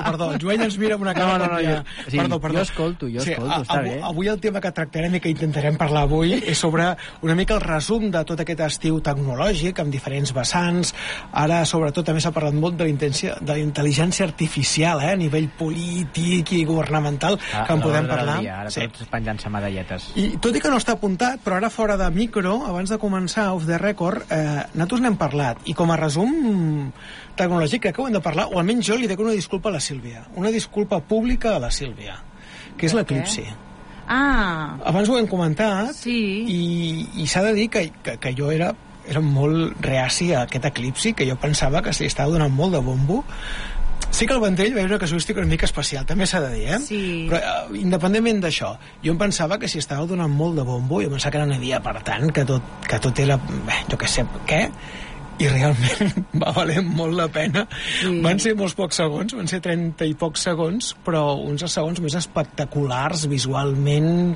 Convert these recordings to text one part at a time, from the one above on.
perdó. El Joan ens mira amb una cara... No, perdó. Jo escolto, està bé. Avui el tema que tractarem i que intentarem parlar avui és sobre una mica el resum de tot aquest estiu tecnològic, amb diferents vessants. Ara, sobretot, també s'ha parlat molt de la intel·ligència artificial, a nivell polític i governamental, que en podem parlar. Ara tots penjant-se medalletes. I tot i que no està apuntat, però ara fora de micro, abans de començar, off the record, nosaltres n'hem parlat. I com a resum tecnològic crec que ho hem de parlar, o almenys jo li dec una disculpa a la Sílvia. Una disculpa pública a la Sílvia, que és l'eclipsi. Abans ho hem comentat, i s'ha de dir que jo era molt reaci a aquest eclipsi, que jo pensava que s'hi estava donant molt de bombo. Sí que el Vendrell va una casuística una mica especial, també s'ha de dir, Sí. Però independentment d'això, jo em pensava que s'hi estava donant molt de bombo, jo pensava que no n'hi havia per tant, que tot era, jo què sé, què? I realment va valer molt la pena. Van ser molts pocs segons, van ser 30 i pocs segons, però uns dels segons més espectaculars visualment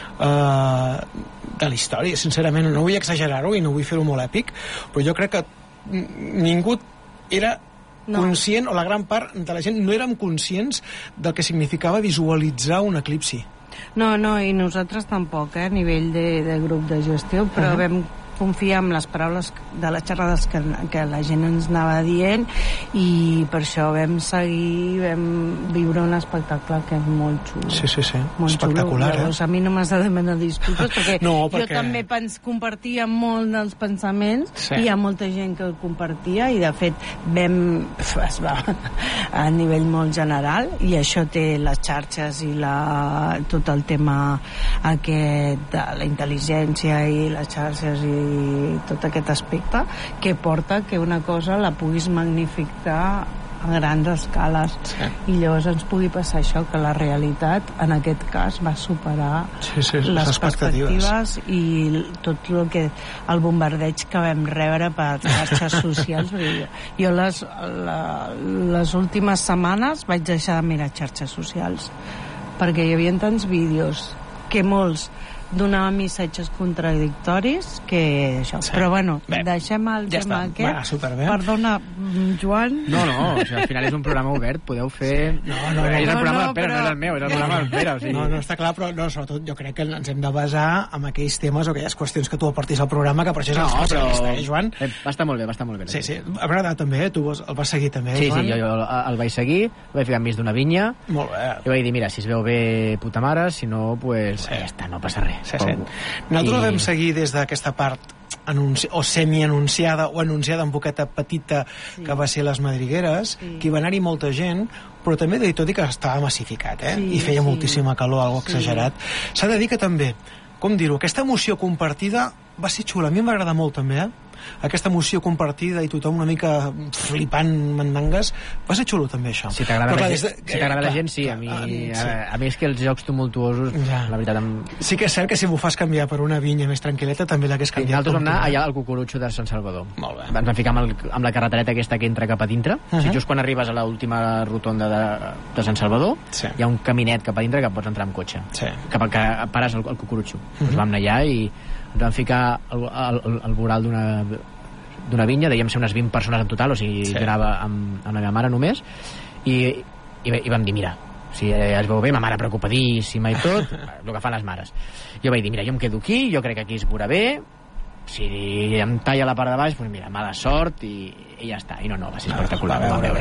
de la història. Sincerament, no vull exagerar-ho i no vull fer-ho molt èpic, però jo crec que ningú era conscient, o la gran part de la gent no érem conscients del que significava visualitzar un eclipsi. No, i nosaltres tampoc, a nivell de grup de gestió, però vam confiar en les paraules de les xerrades que la gent ens anava dient, i per això vam seguir, vam viure un espectacle que és molt xulo. Sí, molt espectacular. Xulo. Llavors, a mi no m'has de demanar disculpes, perquè jo també compartia molt dels pensaments, i hi ha molta gent que el compartia, i de fet es va a nivell molt general, i això té les xarxes i tot el tema aquest de la intel·ligència i les xarxes i tot aquest aspecte que porta que una cosa la puguis magnificar a grans escales, i llavors ens pugui passar això, que la realitat en aquest cas va superar les expectatives i tot el bombardeig que vam rebre per xarxes socials. Jo les últimes setmanes vaig deixar de mirar xarxes socials perquè hi havia tants vídeos que molts donaven missatges contradictoris que això. Però bueno, deixem el tema aquest. Perdona, Joan. No, al final és un programa obert, podeu fer... No, és el programa del Pere, no és el meu, és el programa del Pere. No, està clar, però sobretot jo crec que ens hem de basar en aquells temes o aquelles qüestions que tu aportis al programa, que per això és l'especialista, Joan? Va estar molt bé. Sí, ha agradat també, tu el vas seguir també, Joan? Sí, jo el vaig seguir, el vaig ficar enmig d'una vinya. Molt bé. I vaig dir, mira, si es veu bé, puta mare, si no, pues ja està, no passa res. Nosaltres vam seguir des d'aquesta part o semi-anunciada o anunciada en boqueta petita que va ser les Madrigueres, que hi va anar-hi molta gent, però també tot i que estava massificat, i feia moltíssima calor, algo exagerat. S'ha de dir que també, com dir-ho, aquesta emoció compartida va ser xula. A mi m'agrada molt també, aquesta emoció compartida i tothom una mica flipant mandangues, va ser xulo també això. Si t'agrada la gent, sí. A mi és que els jocs tumultuosos, la veritat... Sí que és cert que si m'ho fas canviar per una vinya més tranquil·leta també l'hagués canviat. Nosaltres vam anar allà al Cucurutxo de Sant Salvador. Molt bé. Ens vam ficar amb la carretereta aquesta que entra cap a dintre. Just quan arribes a l'última rotonda de Sant Salvador, hi ha un caminet cap a dintre que pots entrar amb cotxe. Que pares al Cucurutxo. Ens vam anar allà i ens vam ficar al voral d'una vinya, dèiem ser unes 20 persones en total, o sigui, jo anava amb la meva mare només, i vam dir, mira, si es veu bé, ma mare preocupadíssima i tot, el que fan les mares. Jo vaig dir, mira, jo em quedo aquí, jo crec que aquí es veurà bé, si em talla la part de baix, doncs mira, mala sort i ja està. I no, va ser espectacular,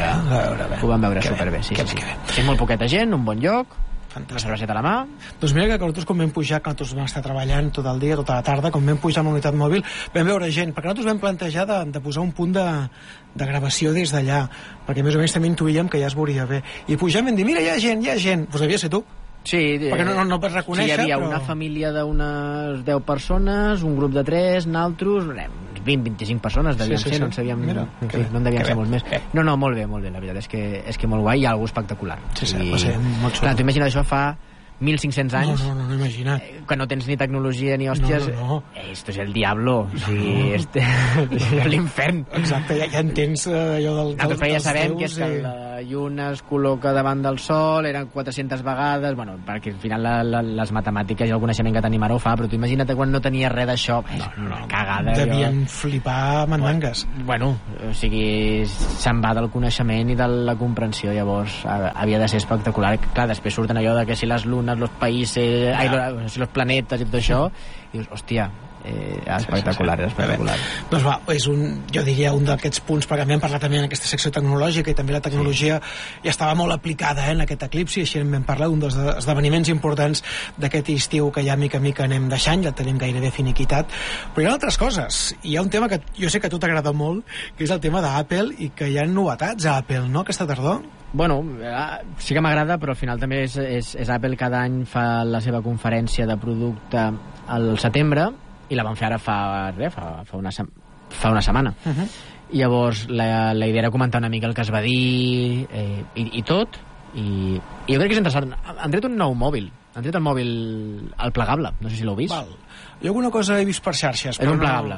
ho vam veure superbé. Sí, molt poqueta gent, un bon lloc, una cerveseta a la mà. Doncs mira que nosaltres quan vam pujar, que nosaltres vam estar treballant tot el dia, tota la tarda, quan vam pujar amb la unitat mòbil, vam veure gent, perquè nosaltres vam plantejar de posar un punt de gravació des d'allà, perquè més o menys també intuïem que ja es veuria bé. I pujàvem i vam dir, mira, hi ha gent, doncs devia ser tu. Sí, perquè no pots reconèixer, hi havia una família d'unes 10 persones, un grup de 3, naltros, 20-25 persones devien ser, no en sabíem, no en devien ser molts més. No, molt bé, la veritat és que molt guai, hi ha algú espectacular. Sí, va ser molt xulo. Clar, t'ho imagines això fa 1.500 anys. No, imagina't. Que no tens ni tecnologia ni hòsties. No. Esto es el diablo. O sigui, és l'infern. Exacte, ja entens allò dels nosaltres ja sabem que és que la lluna es col·loca davant del sol, eren 400 vegades, bueno, perquè al final les matemàtiques i el coneixement que tenim ara ho fa, però tu imagina't quan no tenia res d'això, una cagada. Devien flipar mandangues. Bueno, o sigui, se'n va del coneixement i de la comprensió, llavors havia de ser espectacular. Clar, després surten allò de que si les lunes, los països, si los planetes i tot això, i dius, hòstia, espectacular. Doncs va, és jo diria un d'aquests punts, perquè hem parlat també en aquesta secció tecnològica i també la tecnologia ja estava molt aplicada en aquest eclipsi, així en vam parlar d'un dels esdeveniments importants d'aquest estiu que ja mica a mica anem deixant, ja tenim gairebé finiquitat, però hi ha altres coses. Hi ha un tema que jo sé que a tu t'agrada molt, que és el tema d'Apple, i que hi ha novetats a Apple, no?, aquesta tardor? Bueno, sí que m'agrada, però al final també és Apple, cada any fa la seva conferència de producte al setembre, i la van fer ara fa una setmana. I llavors la idea era comentar una mica el que es va dir i tot, i jo crec que és interessant. Han tret un nou mòbil, han tret el mòbil el plegable, no sé si l'heu vist. Jo alguna cosa he vist per xarxes, és un plegable.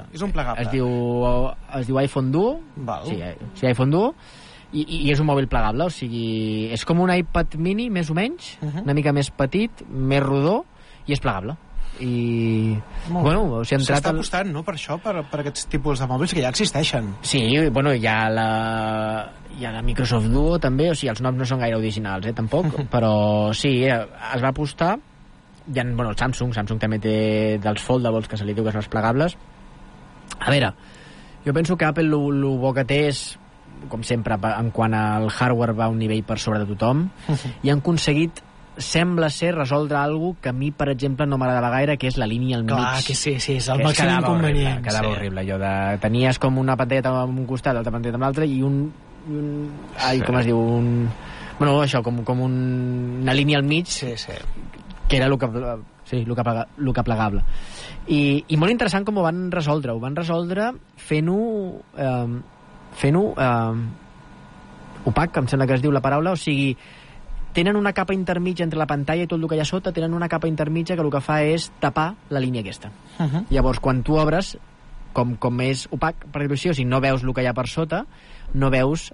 Es diu iPhone Duo. Sí, iPhone Duo, i és un mòbil plegable, o sigui, és com un iPad mini més o menys, una mica més petit, més rodó, i és plegable. I bueno, s'està apostant, no?, per això, per aquests tipus de mòbils que ja existeixen. Sí, bueno, hi ha la Microsoft Duo també, o sigui, els noms no són gaire originals, tampoc, però sí, es va apostar. Hi ha, bueno, el Samsung també té dels foldables, que se li diu que són els plegables. A veure, jo penso que Apple el bo que té és, com sempre, en quant al hardware va a un nivell per sobre de tothom, i han aconseguit, sembla ser, resoldre alguna que a mi, per exemple, no m'agradava gaire, que és la línia al mig. Clar, que sí, és el màxim inconvenient. Quedava horrible, allò de... Tenies com una pantalleta amb un costat, l'altra pantalleta amb l'altre, i com es diu? Bueno, això, com una línia al mig, que era el que plegable. I molt interessant com ho van resoldre. Ho van resoldre fent-ho opac, em sembla que es diu la paraula, o sigui, tenen una capa intermitja entre la pantalla i tot el que hi ha sota, tenen una capa intermitja que el que fa és tapar la línia aquesta. Llavors, quan tu obres, com és opac, per dir-ho així, o sigui, no veus el que hi ha per sota, no veus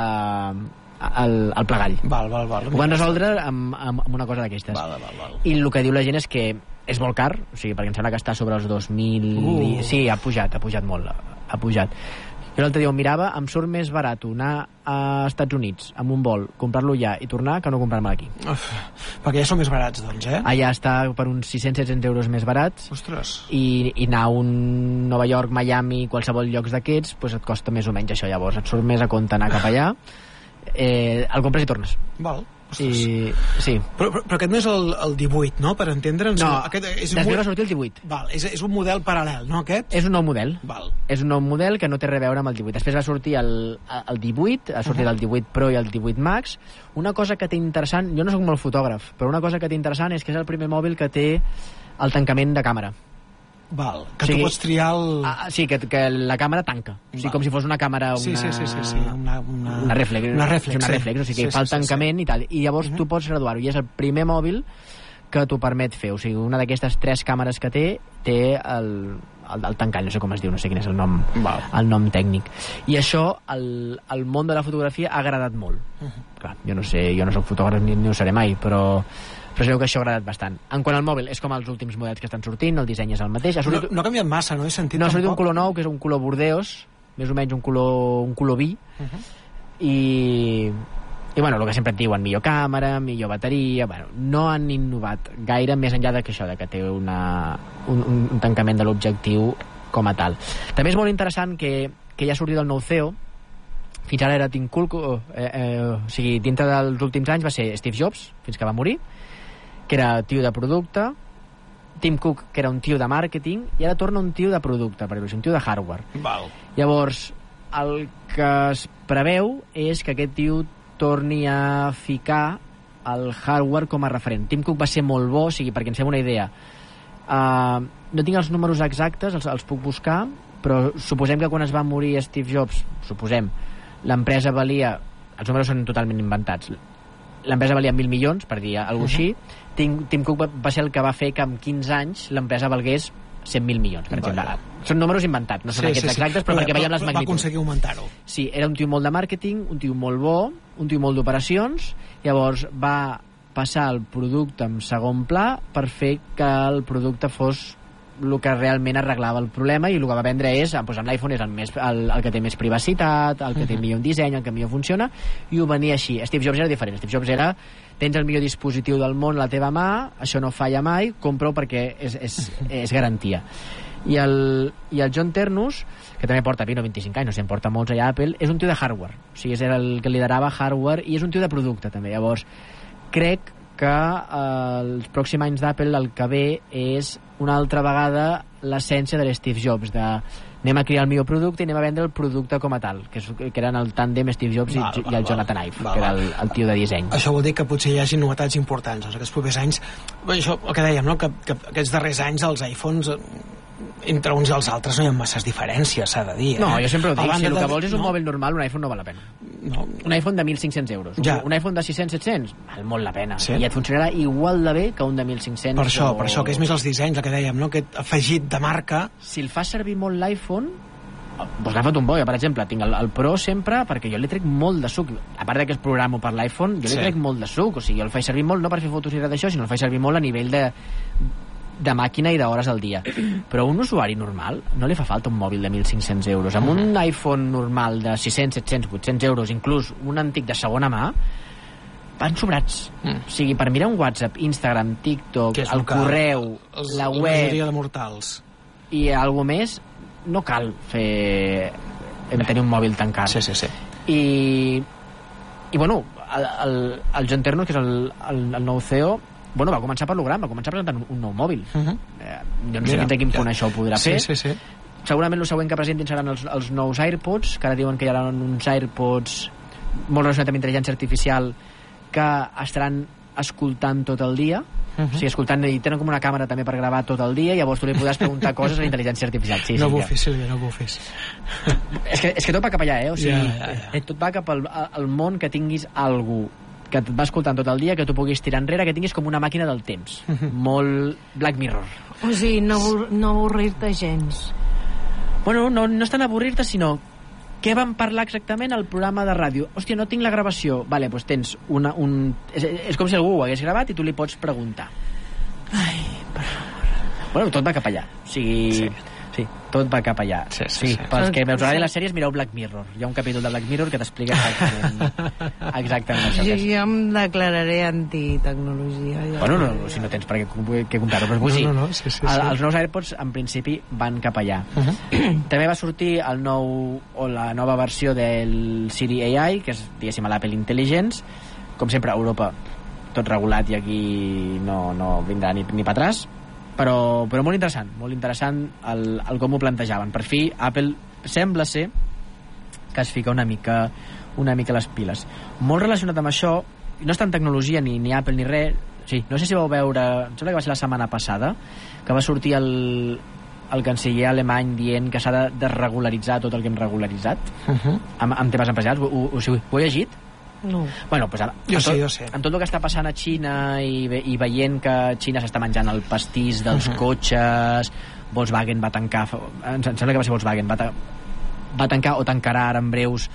el plegall. Ho van resoldre amb una cosa d'aquestes. I el que diu la gent és que és molt car, o sigui, perquè em sembla que està sobre els 2.000... Sí, ha pujat molt, ha pujat. Jo l'altre dia ho mirava, em surt més barat anar a Estats Units amb un vol, comprar-lo ja i tornar, que no comprar-me'l aquí. Perquè ja són més barats, doncs, Allà està per uns 600-700 euros més barats. Ostres. I anar a un Nova York, Miami, qualsevol llocs d'aquests, doncs et costa més o menys això, llavors. Et surt més a compte anar cap allà, el compres i tornes. Val. Sí. Però aquest no és el 18, no?, per entendre'ns. No, després va sortir el 18. És un model paral·lel, no, aquest? És un nou model. És un nou model que no té res a veure amb el 18. Després va sortir el 18, ha sortit el 18 Pro i el 18 Max. Una cosa que té interessant, jo no soc molt fotògraf, però una cosa que té interessant és que és el primer mòbil que té el tancament de càmera. Que tu pots triar el... Sí, que la càmera tanca. O sigui, com si fos una càmera... Una reflex. Una reflex, o sigui, que fa el tancament i tal. I llavors tu pots graduar-ho. I és el primer mòbil que t'ho permet fer. O sigui, una d'aquestes 3 càmeres que té el tancall, no sé com es diu, no sé quin és el nom tècnic. I això, al món de la fotografia ha agradat molt. Clar, jo no sé, jo no soc fotògraf ni ho seré mai, però es veu que això ha agradat bastant. En quant al mòbil, és com els últims models que estan sortint, el disseny és el mateix. No ha canviat massa, no he sentit tampoc. Ha sortit un color nou, que és un color bordeus, més o menys un color vi, i bueno, el que sempre et diuen, millor càmera, millor bateria, bueno, no han innovat gaire, més enllà de que això, que té un tancament de l'objectiu com a tal. També és molt interessant que ja ha sortit el nou CEO. Fins ara era Tim Cook, o sigui, dintre dels últims anys va ser Steve Jobs, fins que va morir, que era tio de producte, Tim Cook, que era un tio de màrqueting, i ara torna un tio de producte, per dir-ho, un tio de hardware. Llavors, el que es preveu és que aquest tio torni a ficar el hardware com a referent. Tim Cook va ser molt bo, o sigui, perquè ens fem una idea. No tinc els números exactes, els puc buscar, però suposem que quan es va morir Steve Jobs, l'empresa valia... Els números són totalment inventats. l'empresa valia 1.000 milions, per dir alguna cosa així. Tim Cook va ser el que va fer que en 15 anys l'empresa valgués 100.000 milions, per exemple. Són números inventats, no són aquests exactes, però perquè veiem les magnituds. Va aconseguir augmentar-ho. Sí, era un tio molt de màrqueting, un tio molt bo, un tio molt d'operacions, llavors va passar el producte en segon pla per fer que el producte fos el que realment arreglava el problema, i el que va vendre és, doncs amb l'iPhone és el que té més privacitat, el que té millor disseny, el que millor funciona, i ho venia així. Steve Jobs era diferent. Steve Jobs era: tens el millor dispositiu del món a la teva mà, això no falla mai, compra-ho perquè és garantia. I el John Ternus, que també porta 20 o 25 anys, no sé, en porta molts allà a Apple, és un tio de hardware, o sigui, era el que liderava hardware, i és un tio de producte també. Llavors crec que els pròxims anys d'Apple el que ve és una altra vegada l'essència de l'Steve Jobs, de anem a crear el millor producte i anem a vendre el producte com a tal, que eren el tàndem Steve Jobs i el Jonathan Ive, que era el tio de disseny. Això vol dir que potser hi hagi novetats importants en aquests propers anys. Això, el que dèiem, no? que aquests darrers anys els iPhones, entre uns i els altres no hi ha masses diferències, s'ha de dir. No, jo sempre ho dic, si el que vols és un mòbil normal, un iPhone no val la pena. No. Un iPhone de 1.500 euros. Ja. Un iPhone de 600-700 val molt la pena. Sí. I et funcionarà igual de bé que un de 1.500. Per això, que és més els dissenys, el que dèiem, no? Aquest afegit de marca. Si el fa servir molt l'iPhone, doncs agafa't un bo. Jo, per exemple, tinc el Pro sempre perquè jo li trec molt de suc. A part que es programo per l'iPhone, jo li trec molt de suc. O sigui, jo el faig servir molt no per fer fotos i res d'això, sinó el faig servir molt a nivell de màquina i d'hores al dia. Però a un usuari normal no li fa falta un mòbil de 1.500 euros. Amb un iPhone normal de 600, 700, 800 euros, inclús un antic de segona mà, van sobrats. O sigui, per mirar un WhatsApp, Instagram, TikTok, el correu, la web... La majoria de mortals. I alguna més, no cal tenir un mòbil tan car. Sí. I bueno, el John Ternus, que és el nou CEO, bueno, va començar per lo gran, va començar presentant un nou mòbil. Jo no sé fins a quin punt això ho podrà fer. Sí. Segurament el següent que presentin seran els nous AirPods, que ara diuen que hi haurà uns AirPods molt relacionats amb intel·ligència artificial que estaran escoltant tot el dia. O sigui, escoltant, i tenen com una càmera també per gravar tot el dia, i llavors tu li podràs preguntar coses a la intel·ligència artificial. Sí, no bufis, Sílvia, no bufis. És que tot va cap allà, O sigui, tot va cap al món que tinguis algú que et va escoltant tot el dia, que tu puguis tirar enrere, que tinguis com una màquina del temps. Molt Black Mirror. O sigui, no avorrir-te gens. Bueno, no és tant avorrir-te, sinó què van parlar exactament al programa de ràdio. Hòstia, no tinc la gravació. Vale, doncs tens és com si algú ho hagués gravat i tu li pots preguntar. Ai, per favor. Bueno, tot va cap allà. O sigui... Sí, tot va cap allà. Sí. Pels que us agradi les sèries, mireu Black Mirror. Hi ha un capítol de Black Mirror que t'explica exactament això. Jo em declararé antitecnologia. Bueno, no, si no tens per què comptar-ho, però vull dir, els nous AirPods en principi van cap allà. També va sortir la nova versió del Siri AI, que és, diguéssim, a l'Apple Intelligence. Com sempre, a Europa tot regulat, i aquí no vindrà ni per atràs. Però molt interessant el com ho plantejaven. Per fi Apple sembla ser que es fica una mica les piles. Molt relacionat amb això, no és tant tecnologia ni Apple ni res. Sí, no sé si vau veure, em sembla que va ser la setmana passada, que va sortir el canciller alemany dient que s'ha de desregularitzar tot el que hem regularitzat amb temes empresarials. Ho he llegit? No. Bueno, pues ara, jo sé. Amb tot el que està passant a Xina i veient que Xina s'està menjant el pastís dels cotxes, Volkswagen va tancar, em sembla que va ser Volkswagen, va tancar o tancarà ara en breus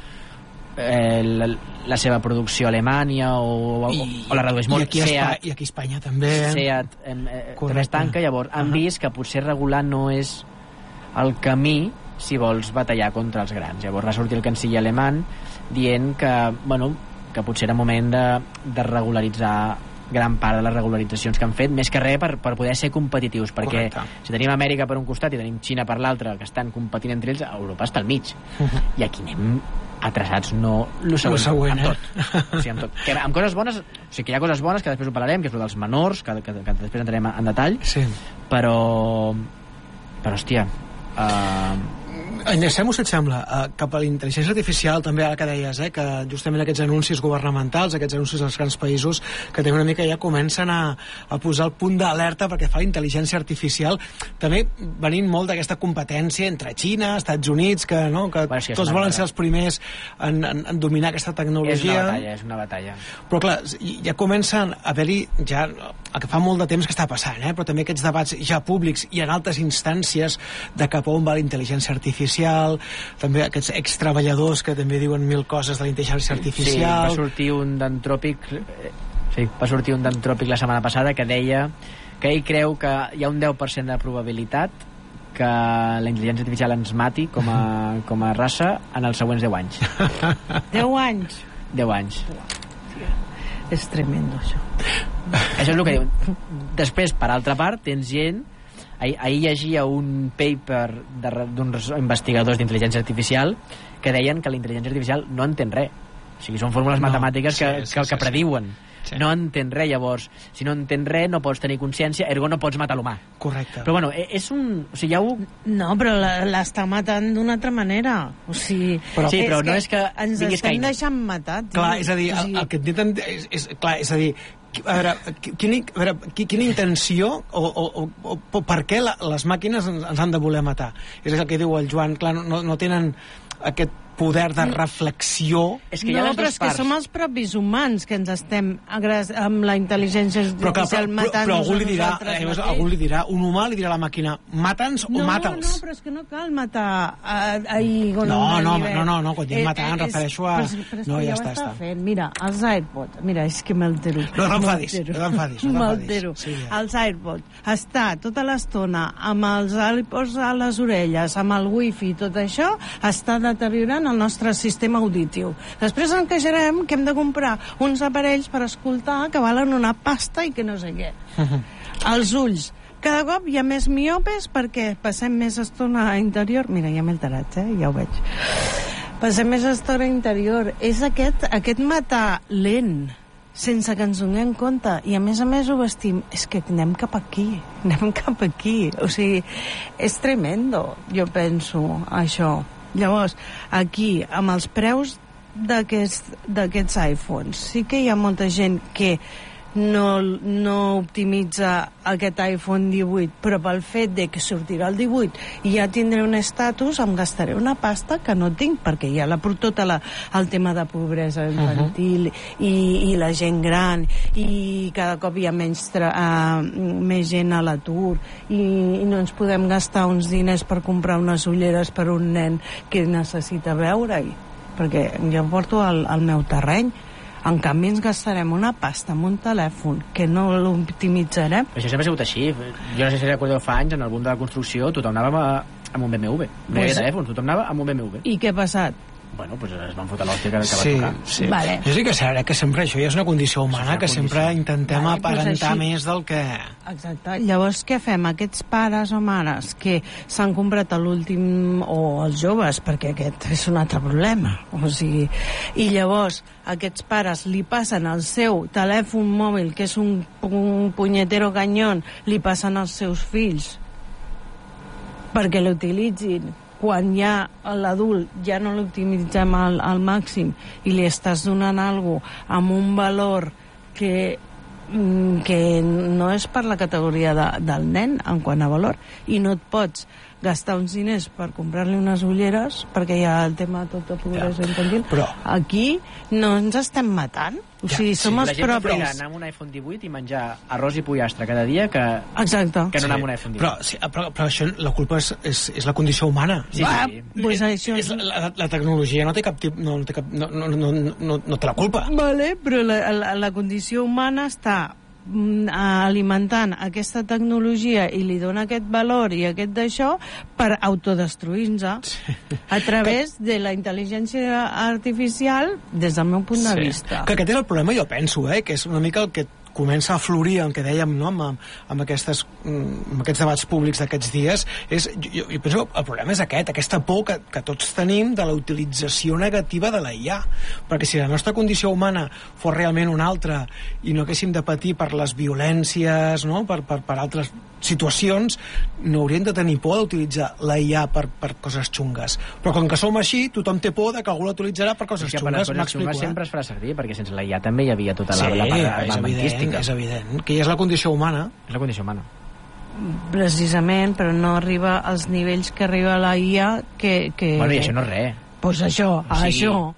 la seva producció a Alemanya o la redueix molt. I aquí a Espanya també. Seat també es tanca. Llavors han vist que potser regular no és el camí si vols batallar contra els grans. Llavors va sortir el canciller alemany dient que potser era moment de regularitzar gran part de les regularitzacions que han fet, més que res per poder ser competitius, perquè si tenim Amèrica per un costat i tenim Xina per l'altre, que estan competint entre ells, Europa està al mig. I aquí anem atrasats, no lo següent, amb tot. O sigui, amb tot. Que amb coses bones, o sigui, que hi ha coses bones que després ho parlarem, que és el dels menors, que després entrarem en detall, però hòstia... Enllacem-ho, si et sembla, cap a la intel·ligència artificial, també ara que deies, que justament aquests anuncis governamentals, aquests anuncis als grans països, que també una mica ja comencen a posar el punt d'alerta perquè fa la intel·ligència artificial, també venint molt d'aquesta competència entre Xina, Estats Units, que tots volen ser els primers en dominar aquesta tecnologia. És una batalla. Però clar, ja comencen a haver-hi, ja que fa molt de temps que està passant, però també aquests debats ja públics i en altres instàncies de cap on va la intel·ligència artificial, també aquests extreballadors que també diuen mil coses de la intel·ligència artificial. Sí, va sortir un d'Antròpic la setmana passada que deia que ell creu que hi ha un 10% de probabilitat que la intel·ligència artificial ens mati com a raça en els següents 10 anys. 10 anys? 10 anys. És tremendo, això. Això és el que diuen. Després, per altra part, tens gent... Ahir llegia un paper d'uns investigadors d'intel·ligència artificial que deien que la intel·ligència artificial no entén res. O sigui, són fórmules matemàtiques que prediuen. Sí. No entén res, llavors. Si no entén res, no pots tenir consciència, ergo no pots matar l'humà. Correcte. Però bueno, és un... O sigui, ja ho... No, però l'està matant d'una altra manera. O sigui... Però no és que ens estem deixant matar, tio. Clar, és a dir, el que intenten... És a dir, quina intenció o per què les màquines ens han de voler matar? És el que diu el Joan, clar, no tenen aquest poder de reflexió. Però és que som els propis humans que ens estem amb la intel·ligència artificial matant-nos a nosaltres. Algú li dirà, un humà li dirà a la màquina, mata'ns o mata'ls. No, però és que no cal matar No, quan dic matar em refereixo a... No, ja està. Mira, els AirPods, mira, és que m'altero. No t'enfadis. M'altero. Els AirPods, està tota l'estona amb els AirPods a les orelles, amb el wifi, tot això, està deteriorant el nostre sistema auditiu. Després ens queixarem que hem de comprar uns aparells per escoltar que valen una pasta i que no sé què. Els ulls. Cada cop hi ha més miopes perquè passem més estona a interior. Mira, ja m'he alterat, ja ho veig. Passem més estona a interior. És aquest matar lent, sense que ens donem compte, i a més ho vestim. És que anem cap aquí. O sigui, és tremendo, jo penso, això. Llavors, aquí, amb els preus d'aquests iPhones, sí que hi ha molta gent que no optimitza aquest iPhone 18, però pel fet de que sortirà el 18 i ja tindré un estatus, em gastaré una pasta que no tinc, perquè hi ha tot el tema de pobresa infantil i la gent gran, i cada cop hi ha més gent a l'atur, i no ens podem gastar uns diners per comprar unes ulleres per un nen que necessita veure-hi, perquè jo porto al meu terreny. En canvi ens gastarem una pasta amb un telèfon que no l'optimitzarem. Però això sempre ha sigut així. Jo no sé si recordeu fa anys, en el boom de la construcció, tothom anava amb un BMW. No hi havia telèfons, tothom anava amb un BMW. I què ha passat? Bueno, pues es van fotre l'hòstia que va tocar. Sí. Vale. Jo sí que sé que sempre això ja és una condició humana, que sempre intentem aparentar més del que... Exacte. Llavors, què fem? Aquests pares o mares que s'han comprat l'últim, o els joves, perquè aquest és un altre problema, o sigui, i llavors aquests pares li passen el seu telèfon mòbil, que és un punyetero canyón, li passen als seus fills perquè l'utilitzin, quan ja l'adult ja no l'optimitzem al màxim i li estàs donant alguna cosa amb un valor que no és per la categoria del nen en quant a valor, i no et pots gastar uns diners per comprar-li unes ulleres perquè hi ha el tema tot de pobresa infantil. Però aquí no ens estem matant. O sigui, som els propis. La gent anar amb un iPhone 18 i menjar arròs i pollastre cada dia que no anar amb un iPhone 18. Però això, la culpa és la condició humana. Sí. Pues això és... La tecnologia no té cap tipus... No té la culpa. Vale, però la condició humana està alimentant aquesta tecnologia i li dona aquest valor i aquest d'això per autodestruir-nos a través de la intel·ligència artificial, des del meu punt de vista. Que aquest és el problema, jo penso, que és una mica el que comença a florir, el que dèiem, no? amb aquests debats públics d'aquests dies, jo penso que el problema és aquesta por que tots tenim de la utilització negativa de la IA, perquè si la nostra condició humana fos realment una altra i no haguéssim de patir per les violències, no? per altres situacions, no hauríem de tenir por d'utilitzar la IA per coses xungues, però com que som així, tothom té por que algú l'utilitzarà per coses xungues. Per coses xungues sempre es farà servir, perquè sense la IA també hi havia tota la part armamentística. És evident, que ja és la condició humana. És la condició humana. Precisament, però no arriba als nivells que arriba la IA que... Bueno, i això no és res. Pues això és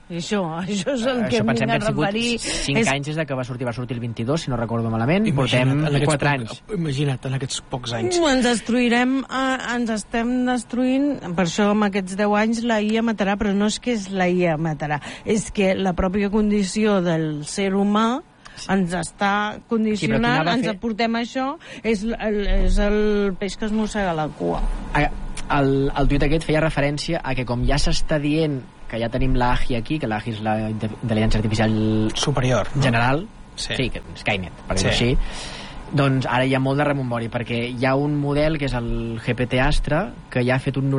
el que m'he de referir. 5 anys des que va sortir el 22, si no recordo malament, portem 4 anys. Imagina't, en aquests pocs anys. Ens estem destruint, per això amb aquests 10 anys la IA matarà, però no és que la IA matarà, és que la pròpia condició del ser humà ens està condicionant, ens aportem això, és el peix que es mossega la cua. El tuit aquest feia referència a que com ja s'està dient que ja tenim l'AGI aquí, que l'AGI és la intel·ligència artificial superior, no? General, sí, que Skynet, per dir-ho així, doncs ara hi ha molt de remombori, perquè hi ha un model que és el GPT Astra que ja ha fet un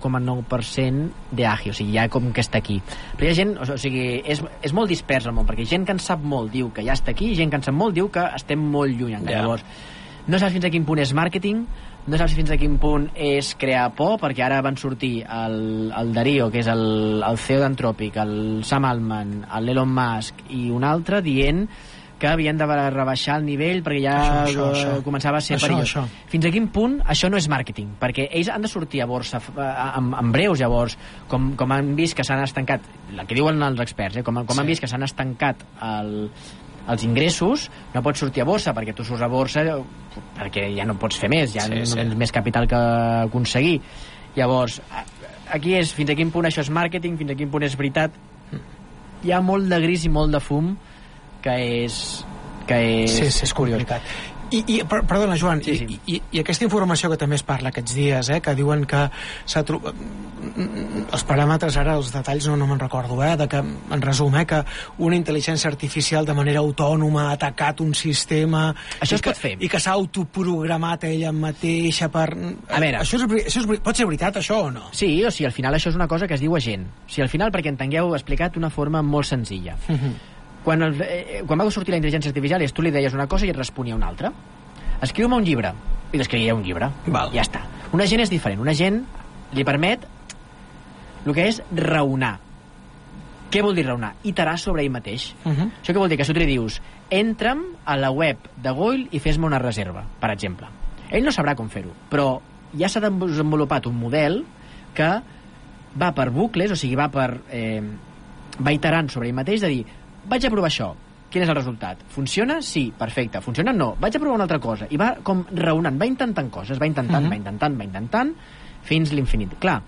99,9% d'AGI, o sigui, ja com que està aquí. Però hi ha gent, o sigui, és molt dispers el món, perquè gent que en sap molt diu que ja està aquí, i gent que en sap molt diu que estem molt lluny encara. Llavors, no saps fins a quin punt és màrqueting, no saps fins a quin punt és crear por, perquè ara van sortir el Darío, que és el CEO d'Anthropic, el Sam Altman, l'Elon Musk i un altre, dient que havien de rebaixar el nivell perquè ja començava a ser perillós. Fins a quin punt això no és màrqueting? Perquè ells han de sortir a borsa en breus, llavors, com han vist que s'han estancat, el que diuen els experts, com han vist que s'han estancat els ingressos, no pots sortir a borsa, perquè tu surts a borsa perquè ja no pots fer més, ja no tens més capital que aconseguir. Llavors, aquí és fins a quin punt això és màrqueting, fins a quin punt és veritat. Hi ha molt de gris i molt de fum que és... Sí, és curiós. Perdona, Joan, i aquesta informació que també es parla aquests dies, que diuen que s'ha trobat... Els paràmetres, ara els detalls no me'n recordo, de que, en resum, que una intel·ligència artificial de manera autònoma ha atacat un sistema... Això es pot fer. I que s'ha autoprogramat ella mateixa per... A veure... Pot ser veritat, això, o no? Sí, o sigui, al final això és una cosa que es diu agent. O sigui, al final, perquè entengueu, explicat d'una forma molt senzilla. Quan va sortir la intel·ligència artificial, tu li deies una cosa i et responia una altra. Escriu-me un llibre, i t'escrivia un llibre. Ja està. Un agent és diferent. Un agent li permet el que és raonar. Què vol dir raonar? Iterar sobre ell mateix. Això què vol dir? Que si tu li dius entra'm a la web de Goil i fes-me una reserva, per exemple. Ell no sabrà com fer-ho, però ja s'ha desenvolupat un model que va per bucles, o sigui, va iterant sobre ell mateix, de dir, vaig a provar això, quin és el resultat? Funciona? Sí, perfecte. Funciona? No. Vaig a provar una altra cosa. I va com raonant, va intentant coses, va intentant, fins l'infinit. Clar,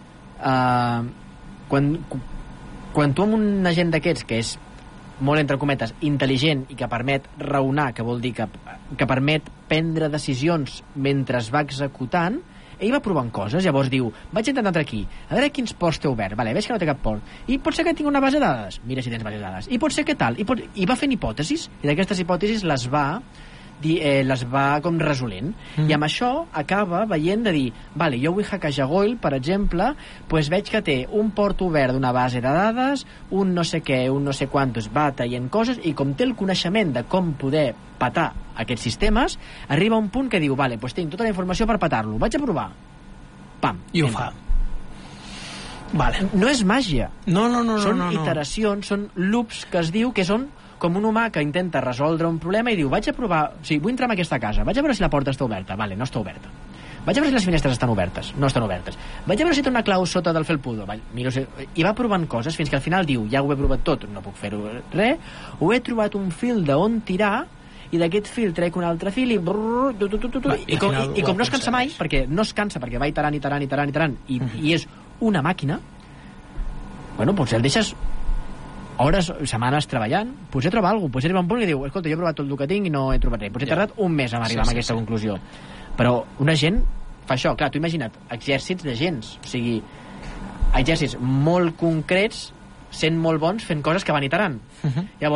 quan tu amb un agent d'aquests, que és molt, entre cometes, intel·ligent i que permet raonar, que vol dir que permet prendre decisions mentre es va executant, ell va provant coses, llavors diu, vaig intentar entrar aquí, a veure quins ports té obert, vale, veig que no té cap port, i pot ser que tingui una base de dades, mira si tens base de dades, i pot ser que tal, i va fent hipòtesis, i d'aquestes hipòtesis les va com resolent, i amb això acaba veient de dir, vale, jo vull hackejar Goil, per exemple, doncs veig que té un port obert d'una base de dades, un no sé què, un no sé quantos, va traient coses, i com té el coneixement de com poder patar aquests sistemes, arriba a un punt que diu, vale, doncs tinc tota la informació per patar-lo, vaig a provar. Pam. I ho fa. Vale. No és màgia. No. Són iteracions, són loops que es diu que són com un humà que intenta resoldre un problema i diu, vaig a provar, o sigui, vull entrar en aquesta casa, vaig a veure si la porta està oberta, vale, no està oberta. Vaig a veure si les finestres estan obertes, no estan obertes. Vaig a veure si té una clau sota del felpudo, i va provant coses fins que al final diu, ja ho he provat tot, no puc fer-ho res, ho he trobat un fil d'on tirar, i d'aquest fil trec un altre fil i com no es cansa mai, perquè no es cansa, perquè va iterant i és una màquina, bueno, potser el deixes hores, setmanes treballant, potser troba alguna cosa, potser arriba un punt i diu, escolta, jo he provat tot el que tinc i no he trobat res, potser he tardat un mes a arribar a aquesta conclusió, però una gent fa això, clar, tu imagina't exèrcits de gens, o sigui exèrcits molt concrets sent molt bons fent coses que van iterant. Llavors,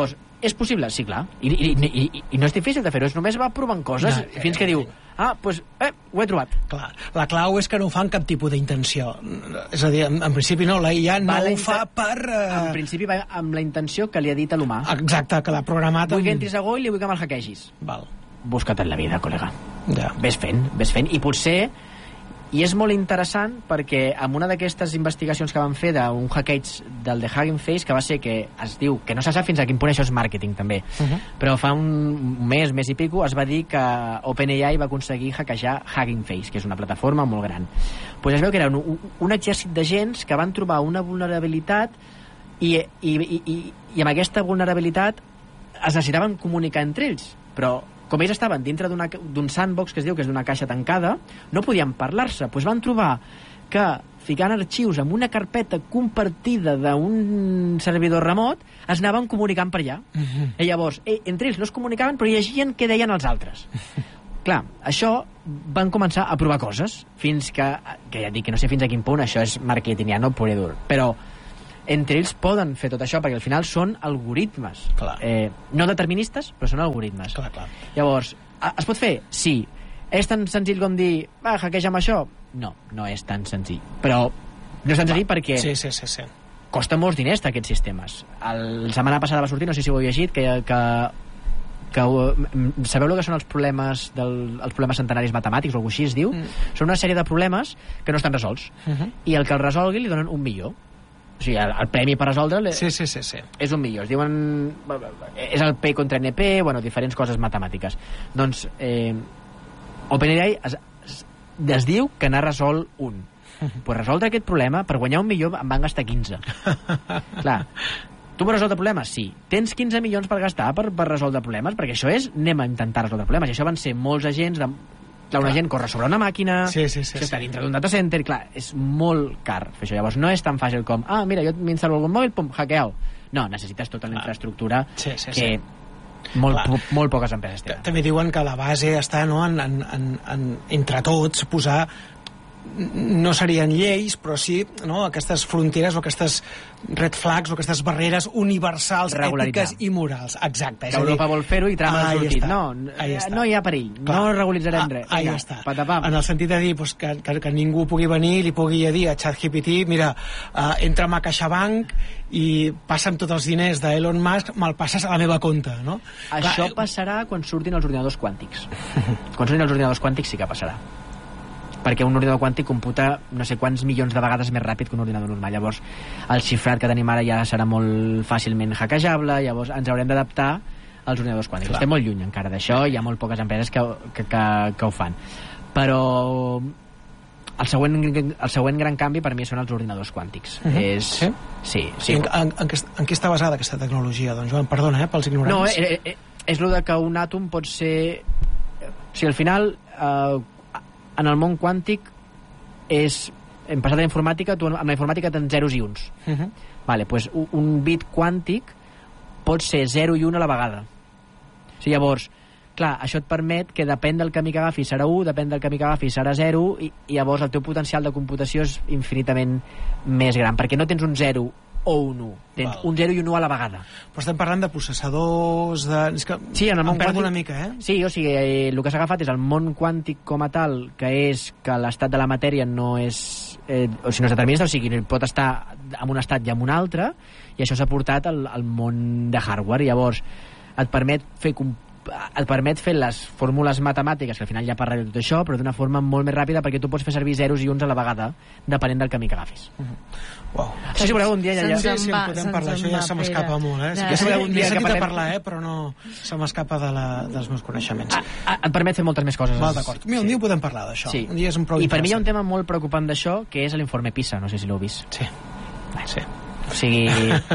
És possible? Sí, clar. I no és difícil de fer-ho, només va provant coses fins que diu, doncs, ho he trobat. Clar, la clau és que no ho fa amb cap tipus d'intenció. És a dir, en principi no, la IA no ho fa per... En principi va amb la intenció que li ha dit a l'humà. Exacte, que l'ha programat... Vull que entris a Go i li vull que me'l hackeegis. Val. Busca't en la vida, col·lega. Ja. Ves fent. I potser... I és molt interessant perquè amb una d'aquestes investigacions que van fer d'un hackeig del de Hugging Face, que va ser que es diu, que no se sap fins a quin punt això és màrqueting també, però fa un mes i pico es va dir que OpenAI va aconseguir hackejar Hugging Face, que és una plataforma molt gran. Pues es veu que era un exèrcit d'agents que van trobar una vulnerabilitat i amb aquesta vulnerabilitat es necessitaven comunicar entre ells, però com ells estaven dintre d'un sandbox que es diu que és d'una caixa tancada, no podien parlar-se. Doncs van trobar que ficant arxius en una carpeta compartida d'un servidor remot es anaven comunicant per allà. I llavors, entre ells no es comunicaven, però llegien què deien els altres. Clar, això van començar a provar coses, fins que ja dic que no sé fins a quin punt això és marketingiano pur i dur, però entre ells poden fer tot això, perquè al final són algoritmes. No deterministes, però són algoritmes. Clar. Llavors, es pot fer? Sí. És tan senzill com dir, hackeja'm això? No, no és tan senzill. Però no és tan senzill perquè costa molts diners aquests sistemes. La setmana passada va sortir, no sé si ho heu llegit, que sabeu el que són els problemes centenaris matemàtics o alguna cosa així es diu? Són una sèrie de problemes que no estan resolts. I el que el resolgui li donen 1 milió. O sigui, el premi per resoldre sí. És 1 milió. Es diuen... És el P contra NP, diferents coses matemàtiques. Doncs OpenAI es diu que n'ha resolt un. Per resoldre aquest problema, per guanyar 1 milió em van gastar 15. Clar, tu vols resoldre problemes? Sí. Tens 15 milions per gastar per resoldre problemes? Perquè això és, anem a intentar resoldre problemes. I això van ser molts agents una gent corre sobre una màquina, està dintre d'un data center, clar, és molt car fer això. Llavors no és tan fàcil com, mira, jo m'instal·lo algun mòbil, pum, hackeau. No, necessites tota la infraestructura que molt poques empreses tenen. També diuen que la base està entre tots posar, no serien lleis, però sí aquestes fronteres o aquestes red flags o aquestes barreres universals, ètiques i morals. Exacte. Que Europa vol fer-ho i Trump ha sortit. No hi ha perill, no regularitzarem res. Ahí està. En el sentit de dir que ningú pugui venir i li pugui dir a ChatGPT, mira, entra'm a CaixaBank i passa'm tots els diners d'Elon Musk, me'l passes a la meva compte, no? Això passarà quan surtin els ordinadors quàntics. Quan surtin els ordinadors quàntics sí que passarà, perquè un ordinador quàntic computa no sé quants milions de vegades més ràpid que un ordinador normal. Llavors el xifrat que tenim ara ja serà molt fàcilment hackejable, llavors ens haurem d'adaptar als ordinadors quàntics. Estem molt lluny encara d'això, hi ha molt poques empreses que ho fan, però el següent gran canvi per mi són els ordinadors quàntics. Sí. En què està basada aquesta tecnologia? Doncs Joan, perdona, pels ignorants. No, és el que un àtom pot ser... O sigui, al final en el món quàntic hem passat a la informàtica, tu amb la informàtica tens zeros i uns. Pues un bit quàntic pot ser 0 i 1 a la vegada. O sigui, llavors, clar, això et permet que depèn del camí que agafis serà 1, depèn del camí que agafis serà 0, i llavors el teu potencial de computació és infinitament més gran, perquè no tens un 0 o un 1, tens un 0 i un 1 a la vegada. Però estem parlant de processadors, és que sí, en el món quàntic, una mica, Sí, o sigui, el que s'ha agafat és el món quàntic com a tal, que és que l'estat de la matèria no és no és determinista, o sigui, pot estar en un estat i en un altre, i això s'ha portat al món de hardware. Llavors et permet fer les fórmules matemàtiques, que al final ja parlaré de tot això, però d'una forma molt més ràpida, perquè tu pots fer servir zeros i uns a la vegada, depenent del camí que agafis. Si voleu un dia ja... Sí, en podem parlar, això ja se m'escapa molt, Si voleu un dia sentit a parlar, però no se m'escapa dels meus coneixements. Et permet fer moltes més coses. D'acord. Un dia podem parlar d'això. I per mi hi ha un tema molt preocupant d'això, que és l'informe PISA, no sé si l'heu vist. Sí. O sigui...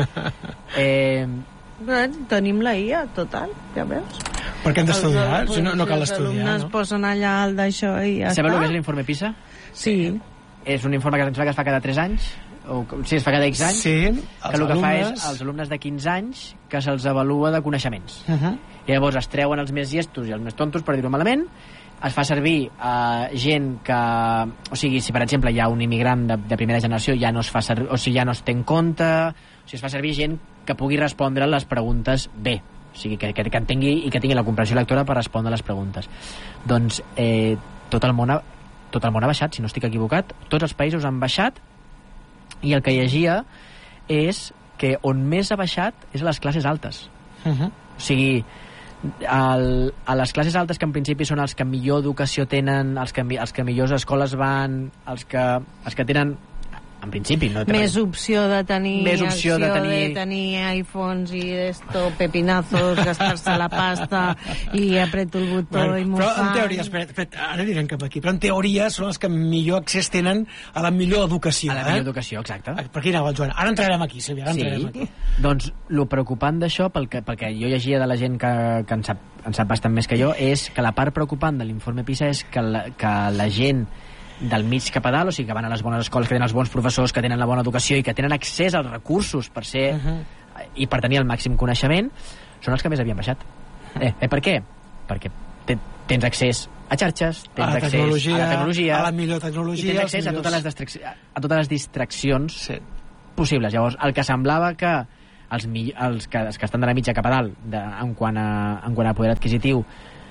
Tenim la IA, total, ja veus? Per què hem d'estudiar? No cal estudiar, no? Els alumnes posen allà el d'això i ja està. Sabeu el que és l'informe PISA? Sí. És un informe que es fa cada 3 anys, es fa cada X anys, que el que fa és als alumnes de 15 anys que se'ls avalua de coneixements. I llavors es treuen els més llestos i els més tontos, per dir-ho malament, es fa servir gent que... O sigui, si per exemple hi ha un immigrant de primera generació, ja no es fa servir, o sigui, ja no es té en compte, o sigui, es fa servir gent que pugui respondre les preguntes bé. sigui, que entengui i que tingui la comprensió lectora per respondre les preguntes. Doncs tot el món ha baixat, si no estic equivocat, tots els països han baixat, i el que llegia és que on més ha baixat és a les classes altes. O sigui, a les classes altes, que en principi són els que millor educació tenen, els que millors escoles van, els que tenen, en principi, no més opció de tenir de tenir iPhones i esto, pepinazos, gastar-se la pasta i apreto el botó i m'ho però fan. En teoria, ara anirem cap aquí, però en teoria són els que millor accés tenen a la millor educació. A la millor educació, exacte. Per aquí anava el Joan. Ara entrarem aquí, Sílvia, entrarem aquí. Doncs el preocupant d'això, perquè jo llegia de la gent que en sap bastant més que jo, és que la part preocupant de l'informe PISA és que la gent del mig cap a dalt, o sigui, que van a les bones escoles, que tenen els bons professors, que tenen la bona educació i que tenen accés als recursos per ser i per tenir el màxim coneixement, són els que més havien baixat. Per què? Perquè tens accés a xarxes, tens accés a la tecnologia, a la millor tecnologia, i tens accés a totes les distraccions possibles. Llavors, el que semblava que els que estan de la mitja cap a dalt en quant a poder adquisitiu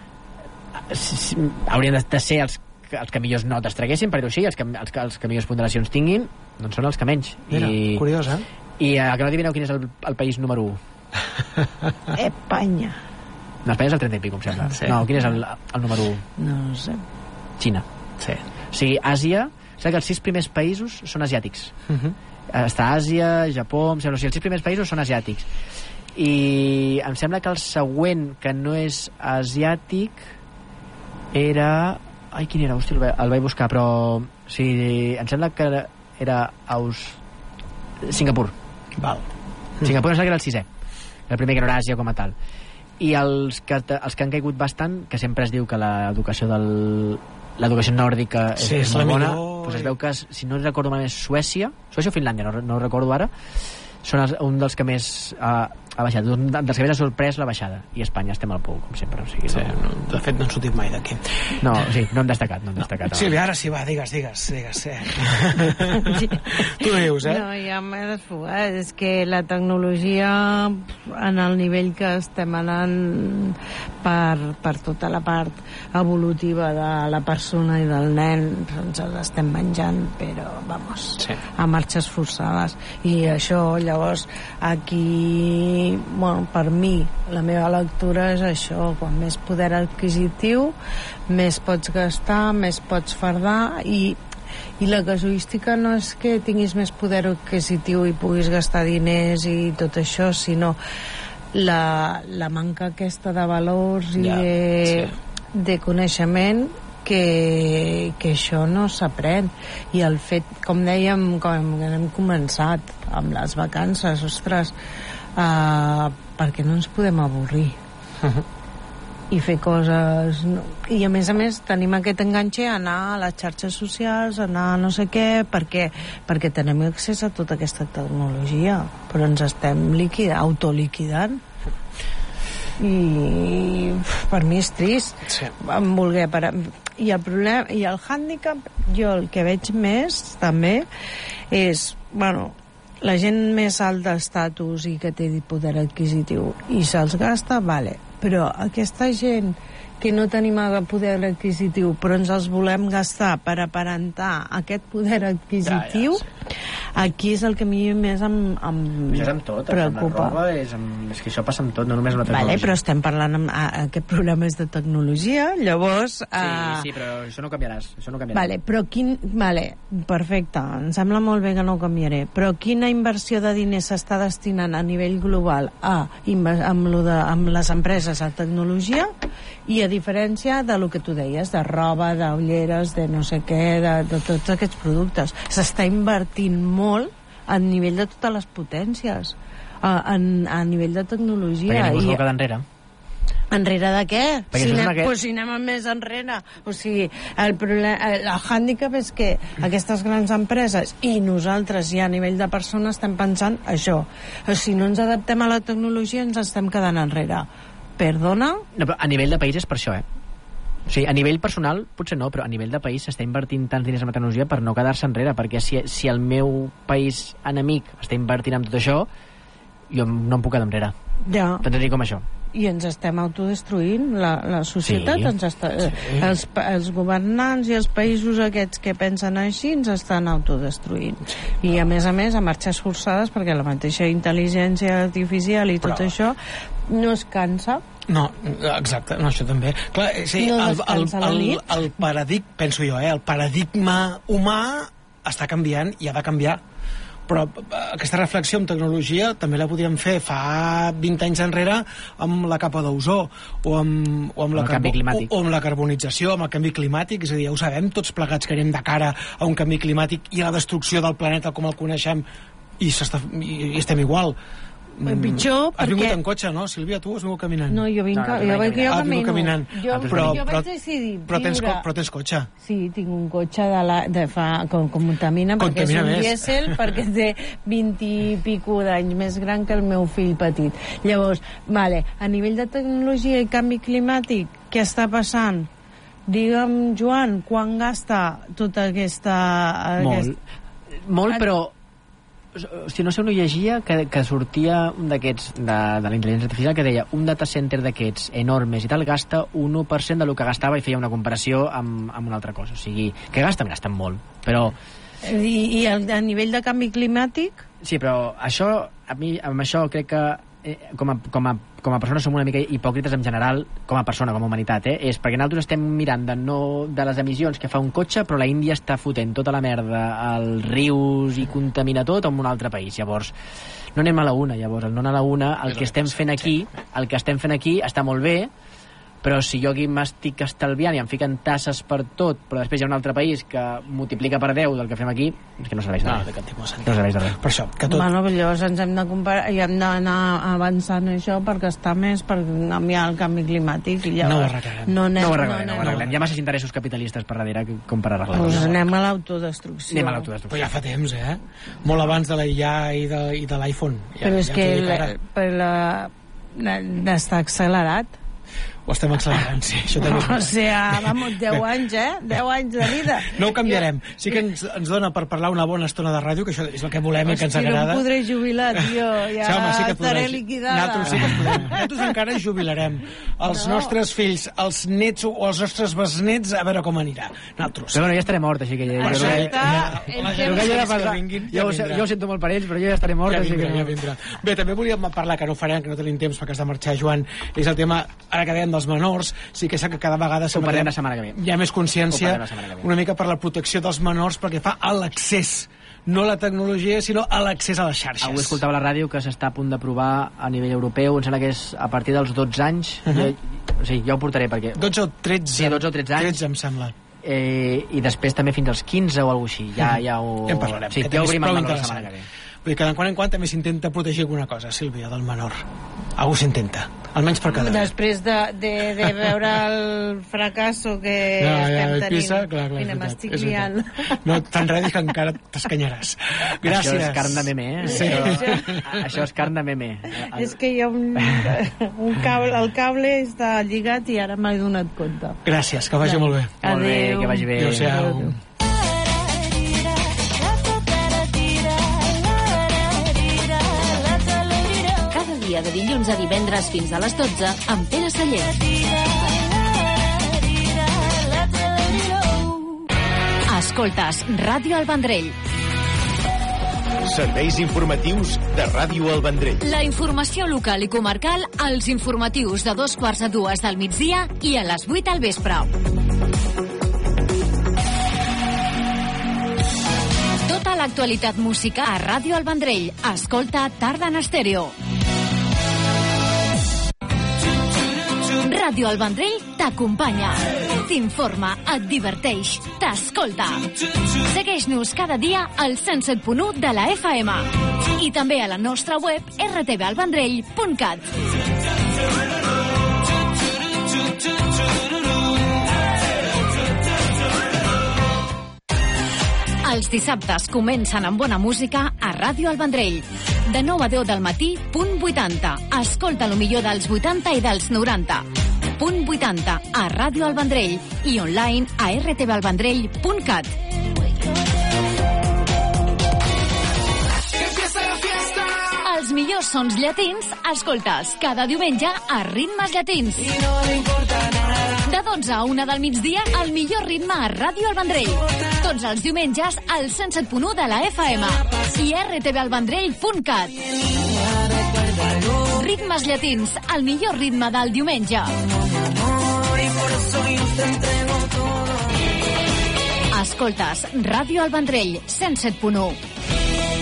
haurien de ser els que millors notes traguessin, per dir-ho així, els que millors ponderacions tinguin, doncs són els que menys. Mira, curiós, I que no adivineu quin és el país número 1? Espanya. No, Espanya és el 30 i pico, em sembla. Sí. No, quin és el número 1? No ho sé. Xina. Sí. O sigui, Àsia, sembla que els 6 primers països són asiàtics. Està Àsia, Japó, em sembla, o sigui, els 6 primers països són asiàtics. I em sembla que el següent que no és asiàtic era... Ai, quin era? Hosti, el vaig buscar, però... O sigui, em sembla que era Singapur. Val. Singapur em sembla que era el 6è. El primer que no era Àsia com a tal. I els que han caigut bastant, que sempre es diu que l'educació nòrdica és molt bona, doncs es veu que, si no recordo mal, és Suècia o Finlàndia, no ho recordo ara, són un dels que més ha baixat, un dels que més ha sorprès la baixada, i Espanya estem al pou, com sempre. O sigui, de fet no hem sortit mai d'aquí. No hem destacat. Sílvia, ara sí, va, digues. Tu dius, No, ja m'he desfogat. És que la tecnologia, en el nivell que estem anant per tota la part evolutiva de la persona i del nen, ens l'estem menjant, però, vamos, a marxes forçades. I això, llavors, aquí, bueno, per mi, la meva lectura és això: quan més poder adquisitiu, més pots gastar, més pots fardar, i la casuística no és que tinguis més poder adquisitiu i puguis gastar diners i tot això, sinó la manca aquesta de valors i de coneixement, que això no s'aprèn. I el fet, com dèiem, com hem començat amb les vacances, ostres, perquè no ens podem avorrir i fer coses, i a més tenim aquest enganxe a anar a les xarxes socials, a anar a no sé què, perquè tenim accés a tota aquesta tecnologia, però ens estem autoliquidant. I per mi és trist voler parar. I el problema, i el hàndicap, jo el que veig més també és, bueno, la gent més alt d'estatus i que té poder adquisitiu i se'ls gasta, vale, però aquesta gent que no tenim poder adquisitiu però ens els volem gastar per aparentar aquest poder adquisitiu, aquí és el que a mi més em preocupa. És que això passa amb tot, no només amb la tecnologia. Vale, però estem parlant aquest programa és de tecnologia, llavors... Sí, però això no canviaràs. Vale, però perfecte, em sembla molt bé que no ho canviaré, però quina inversió de diners s'està destinant a nivell global amb les empreses a tecnologia, i a diferència de lo que tu deies, de roba, d'ulleres, de no sé què, de tots aquests productes, s'està invertint molt a nivell de totes les potències, a nivell de tecnologia. Perquè ningú es vol quedar enrere. Enrere de què? Si anem més enrere. O sigui, el hàndicap és que aquestes grans empreses i nosaltres ja a nivell de persones estem pensant això. Si no ens adaptem a la tecnologia ens estem quedant enrere. Perdona? No, però a nivell de país és per això, O sigui, a nivell personal potser no, però a nivell de país s'està invertint tants diners en la tecnologia per no quedar-se enrere, perquè si el meu país enemic està invertint en tot això, jo no em puc quedar enrere. Ja. Tant de dir com això. i ens estem autodestruint, la societat els governants i els països aquests que pensen així ens estan autodestruint, i a més a marxes forçades, perquè la mateixa intel·ligència artificial i tot això no es cansa. No, exacte, no, això també. Clar, sí, el paradigma, penso jo, el paradigma humà està canviant i ha de canviar, però aquesta reflexió amb tecnologia també la podríem fer fa 20 anys enrere amb la capa d'ozó o amb la carbonització, amb el canvi climàtic. És a dir, ja ho sabem tots plegats que anem de cara a un canvi climàtic i a la destrucció del planeta com el coneixem, i estem igual. Pitjor, has vingut en cotxe, no, Sílvia? Tu has vingut caminant? No, jo camino. Però tens cotxe. Sí, tinc un cotxe com contamina, perquè és un dièsel, perquè té 20 i pico d'anys més gran que el meu fill petit. Llavors, a nivell de tecnologia i canvi climàtic, què està passant? Digue'm, Joan, quan gasta tota aquesta... Molt, però... Si no sé on ho llegia, que sortia un d'aquests de la intel·ligència artificial que deia un data center d'aquests enormes i tal gasta un 1% del que gastava, i feia una comparació amb una altra cosa. O sigui, que gasten molt, però... I a nivell de canvi climàtic? Sí, però això, amb això crec que com a persona som una mica hipòcrites en general, com a persona, com a humanitat, és perquè nosaltres estem mirant de les emissions que fa un cotxe, però la Índia està fotent tota la merda als rius i contamina tot en un altre país. Llavors no anem a la una, el no anar a la una, el que estem fent aquí està molt bé, però si jo aquí m'estic estalviant i em fiquen tasses per tot, però després hi ha un altre país que multiplica per 10 del que fem aquí, és que no serveix de res. No serveix de res. Per això, que tot... Llavors ens hem de comparar i hem d'anar avançant això per gastar més, per canviar el canvi climàtic, i llavors no ho arreglem. Hi ha masses interessos capitalistes per darrere com per arreglar-ho. Doncs anem a l'autodestrucció. Però ja fa temps, molt abans de la IA i de l'iPhone. Però és que està accelerat. Ho estem accelerant, sí. Això també o sigui, vamos, 10 anys, 10 anys de vida. No ho canviarem. Sí que ens dona per parlar una bona estona de ràdio, que això és el que volem i que ens agrada. No em podré jubilar, tio. Ja estaré liquidada. Nosaltres encara jubilarem. Els nostres fills, els nets o els nostres besnets, a veure com anirà. Nosaltres. Però ja estaré mort, així que jo ho sento molt per ells, però jo ja estaré mort. Ja vindrà. Bé, també volíem parlar, que no ho farem, que no tenim temps perquè has de marxar, Joan, és el tema, ara que dèiem dels menors, sí que sé que cada vegada hi ha més consciència una mica per la protecció dels menors perquè fa a l'accés, no a la tecnologia, sinó a l'accés a les xarxes. Avui escoltava a la ràdio que s'està a punt d'aprovar a nivell europeu, em sembla que és a partir dels 12 anys, ja ho portaré perquè... 12 o 13? Sí, 12 o 13 anys. 13, em sembla. I després també fins als 15 o alguna cosa així. Ja en parlarem. Sí, ja obrim el meló la setmana que ve. Vull dir que de quan en quan també s'intenta protegir alguna cosa, Sílvia, del menor. Algú s'intenta, almenys per cada... Després de veure el fracasso que estem tenint. Pisa, clar, mira, m'estic liant. No t'enredis que encara t'escanyaràs. Gràcies. Això és carn de meme, Sí. Això és carn de meme. És que hi ha un cable, el cable està lligat i ara m'he donat compte. Gràcies, que vagi molt bé. Molt bé, que vagi bé. Adéu-siau. De dilluns a divendres fins a les 12 amb Pere Sallent. Escoltes Ràdio El Vendrell. Serveis informatius de Ràdio El Vendrell. La informació local i comarcal als informatius de 2:45 del migdia i a les 8 al vespre. Tota l'actualitat musical a Ràdio El Vendrell. Escolta Tarda en Estèreo. Ràdio El Vendrell t'acompanya, t'informa, et diverteix, t'escolta. Segueix-nos cada dia al 107.1 de la FM i també a la nostra web rtvalvendrell.cat. Els dissabtes comencen amb bona música a Ràdio El Vendrell. De 9 a 10 del matí, punt 80. Escolta el millor dels 80 i dels 90. Punt 80 a Ràdio El Vendrell i online a rtvalvendrell.cat. Els millors sons llatins, escoltes cada diumenge a Ritmes Llatins. De 12 a 1 del migdia, el millor ritme a Ràdio El Vendrell. Tots els diumenges al 107.1 de la FM i rtvalvendrell.cat. Ritmes Llatins, el millor ritme del diumenge. Escoltes Ràdio El Vendrell, 107.1.